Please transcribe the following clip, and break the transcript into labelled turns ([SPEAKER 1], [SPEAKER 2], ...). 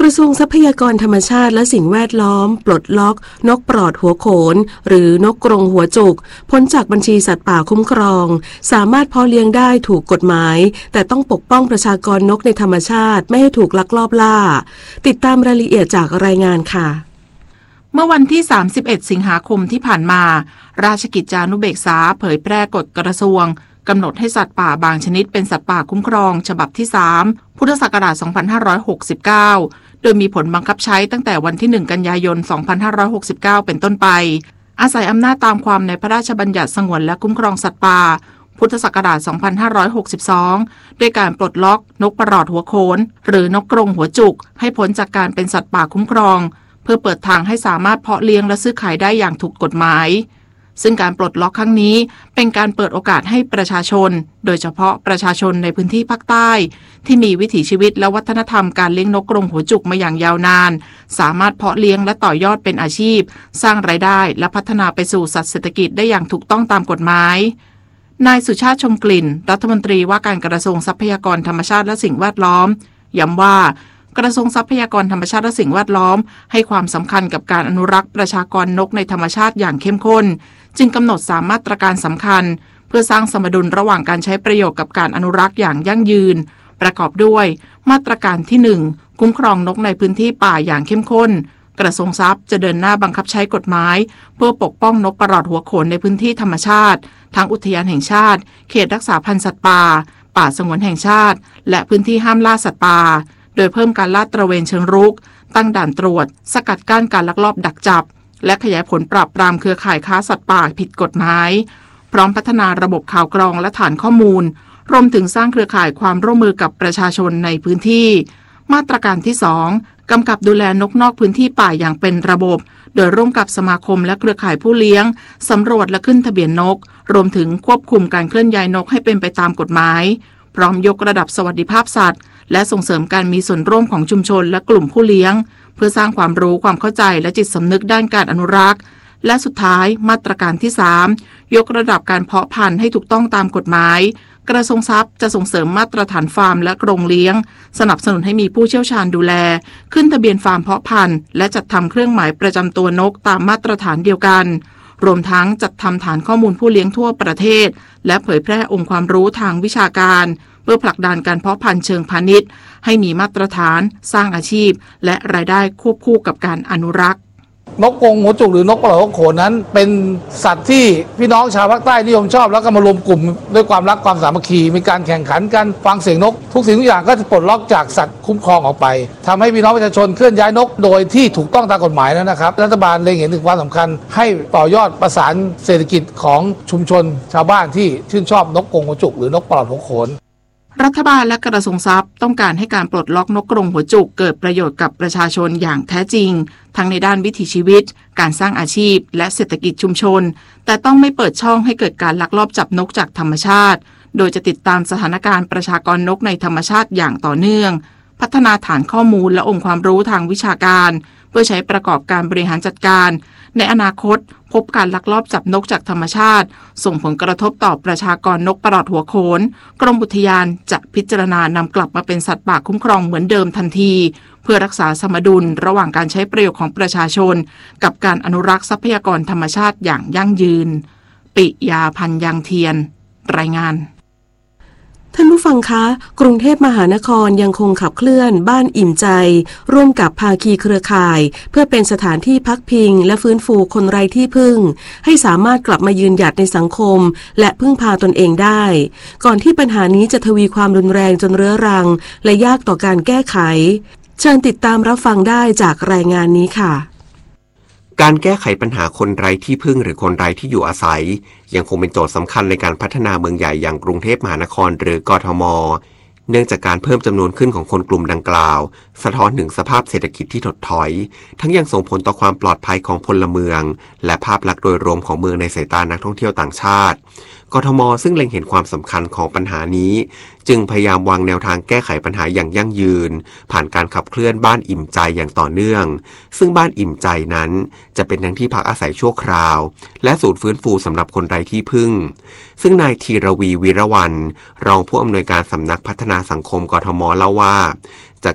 [SPEAKER 1] ระทรวงทรัพยากรธรรมชาติและสิ่งแวดล้อมปลดล็อกนกปลอดหัวโขนหรือนกกรงหัวจุกพ้นจากบัญชีสัตว์ป่าคุ้มครองสามารถเพาะเลี้ยงได้ถูกกฎหมายแต่ต้องปกป้องประชากรนกในธรรมชาติไม่ให้ถูกลักลอบล่าติดตามรายละเอียดจากรายงานค่ะ
[SPEAKER 2] เมื่อวันที่31สิงหาคมที่ผ่านมาราชกิจจานุเบกษาเผยแพร่กฎกระทรวงกำหนดให้สัตว์ป่าบางชนิดเป็นสัตว์ป่าคุ้มครองฉบับที่3พุทธศักราช2569โดยมีผลบังคับใช้ตั้งแต่วันที่1กันยายน2569เป็นต้นไปอาศัยอำนาจตามความในพระราชบัญญัติสงวนและคุ้มครองสัตว์ป่าพุทธศักราช2562ด้วยการปลดล็อกนกประหลอดหัวโขนหรือนกกรงหัวจุกให้พ้นจากการเป็นสัตว์ป่าคุ้มครองเพื่อเปิดทางให้สามารถเพาะเลี้ยงและซื้อขายได้อย่างถูกกฎหมายซึ่งการปลดล็อกครั้งนี้เป็นการเปิดโอกาสให้ประชาชนโดยเฉพาะประชาชนในพื้นที่ภาคใต้ที่มีวิถีชีวิตและวัฒนธรรมการเลี้ยงนกกรงหัวจุกมาอย่างยาวนานสามารถเพาะเลี้ยงและต่อยอดเป็นอาชีพสร้างรายได้และพัฒนาไปสู่สัตว์เศรษฐกิจได้อย่างถูกต้องตามกฎหมายนายสุชาติชมกลิ่นรัฐมนตรีว่าการกระทรวงทรัพยากรธรรมชาติและสิ่งแวดล้อมย้ำว่ากระทรวงทรัพยากรธรรมชาติและสิ่งแวดล้อมให้ความสำคัญกับการอนุรักษ์ประชากรนกในธรรมชาติอย่างเข้มข้นจึงกำหนด3มาตรการสำคัญเพื่อสร้างสมดุลระหว่างการใช้ประโยชน์กับการอนุรักษ์อย่างยั่งยืนประกอบด้วยมาตรการที่1คุ้มครองนกในพื้นที่ป่าอย่างเข้มข้นกระทรวงทรัพย์จะเดินหน้าบังคับใช้กฎหมายเพื่อปกป้องนกประหลอดหัวโขนในพื้นที่ธรรมชาติทั้งอุทยานแห่งชาติเขตรักษาพันธุ์สัตว์ป่าป่าสงวนแห่งชาติและพื้นที่ห้ามล่าสัตว์ป่าโดยเพิ่มการลาดตระเวนเชิงรุกตั้งด่านตรวจสกัดกั้นการลักลอบดักจับและขยายผลปราบปรามเครือข่ายค้าสัตว์ป่าผิดกฎหมายพร้อมพัฒนาระบบข่าวกรองและฐานข้อมูลรวมถึงสร้างเครือข่ายความร่วมมือกับประชาชนในพื้นที่มาตรการที่2กำกับดูแลนกนอกพื้นที่ป่าอย่างเป็นระบบโดยร่วมกับสมาคมและเครือข่ายผู้เลี้ยงสำรวจและขึ้นทะเบียนนกรวมถึงควบคุมการเคลื่อนย้ายนกให้เป็นไปตามกฎหมายพร้อมยกระดับสวัสดิภาพสัตว์และส่งเสริมการมีส่วนร่วมของชุมชนและกลุ่มผู้เลี้ยงเพื่อสร้างความรู้ความเข้าใจและจิตสำนึกด้านการอนุรักษ์และสุดท้ายมาตรการที่3ยกระดับการเพาะพันธุ์ให้ถูกต้องตามกฎหมายกระทรวงทรัพย์จะส่งเสริมมาตรฐานฟาร์มและกรงเลี้ยงสนับสนุนให้มีผู้เชี่ยวชาญดูแลขึ้นทะเบียนฟาร์มเพาะพันธุ์และจัดทำเครื่องหมายประจำตัวนกตามมาตรฐานเดียวกันรวมทั้งจัดทำฐานข้อมูลผู้เลี้ยงทั่วประเทศและเผยแพร่องค์ความรู้ทางวิชาการเพื่อผลักดันการเพาะพันธุ์เชิงพาณิชย์ให้มีมาตรฐานสร้างอาชีพและรายได้ควบคู่กับการอนุรักษ์
[SPEAKER 3] นกกรงหัวจุกหรือนกประหลอดหัวโขนนั้นเป็นสัตว์ที่พี่น้องชาวภาคใต้นิยมชอบแล้วก็มารวมกลุ่มด้วยความรักความสามัคคีมีการแข่งขันกันฟังเสียงนกทุกสิ่งทุกอย่างก็จะปลดล็อกจากสัตว์คุ้มครองออกไปทำให้พี่น้องประชาชนเคลื่อนย้ายนกโดยที่ถูกต้องตามกฎหมายแล้วนะครับรัฐบาลเล็งเห็นถึงความสำคัญให้ต่อยอดประสานเศรษฐกิจของชุมชนชาวบ้านที่ชื่นชอบนกกรงหัวจุกหรือนกประหลอดหัวโขน
[SPEAKER 2] รัฐบาลและกระทรวงทรัพย์ต้องการให้การปลดล็อกนกกรงหัวจุกเกิดประโยชน์กับประชาชนอย่างแท้จริงทั้งในด้านวิถีชีวิตการสร้างอาชีพและเศรษฐกิจชุมชนแต่ต้องไม่เปิดช่องให้เกิดการลักลอบจับนกจากธรรมชาติโดยจะติดตามสถานการณ์ประชากรนกในธรรมชาติอย่างต่อเนื่องพัฒนาฐานข้อมูลและองค์ความรู้ทางวิชาการเพื่อใช้ประกอบการบริหารจัดการในอนาคตพบการลักลอบจับนกจากธรรมชาติส่งผลกระทบต่อประชากรนกประหลอดหัวโขนกรมอุทยานจะพิจารณานำกลับมาเป็นสัตว์ป่าคุ้มครองเหมือนเดิมทันทีเพื่อรักษาสมดุลระหว่างการใช้ประโยชน์ของประชาชนกับการอนุรักษ์ทรัพยากรธรรมชาติอย่างยั่งยืนปิยาพันธ์ยังเทียนรายงาน
[SPEAKER 1] ท่านผู้ฟังคะกรุงเทพมหานครยังคงขับเคลื่อนบ้านอิ่มใจร่วมกับภาคีเครือข่ายเพื่อเป็นสถานที่พักพิงและฟื้นฟูคนไร้ที่พึ่งให้สามารถกลับมายืนหยัดในสังคมและพึ่งพาตนเองได้ก่อนที่ปัญหานี้จะทวีความรุนแรงจนเรื้อรังและยากต่อการแก้ไขเชิญติดตามรับฟังได้จากรายงานนี้ค่ะ
[SPEAKER 4] การแก้ไขปัญหาคนไร้ที่พึ่งหรือคนไร้ที่อยู่อาศัยยังคงเป็นโจทย์สำคัญในการพัฒนาเมืองใหญ่อย่างกรุงเทพมหานครหรือกทม.เนื่องจากการเพิ่มจำนวนขึ้นของคนกลุ่มดังกล่าวสะท้อนถึงสภาพเศรษฐกิจที่ถดถอยทั้งยังส่งผลต่อความปลอดภัยของพลเมืองและภาพลักษณ์โดยรวมของเมืองในสายตานักท่องเที่ยวต่างชาติกทม.ซึ่งเล็งเห็นความสำคัญของปัญหานี้จึงพยายามวางแนวทางแก้ไขปัญหาอย่างยั่งยืนผ่านการขับเคลื่อนบ้านอิ่มใจอย่างต่อเนื่องซึ่งบ้านอิ่มใจนั้นจะเป็นทั้งที่พักอาศัยชั่วคราวและศูนย์ฟื้นฟูสำหรับคนไร้ที่พึ่งซึ่งนายธีรวีวีระวรรณรองผู้อำนวยการสำนักพัฒนาสังคมกทม.เล่าว่าจาก